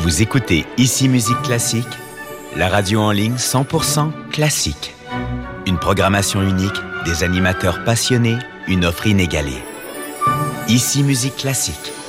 Vous écoutez Ici Musique Classique, la radio en ligne 100% classique. Une programmation unique, des animateurs passionnés, une offre inégalée. Ici Musique Classique.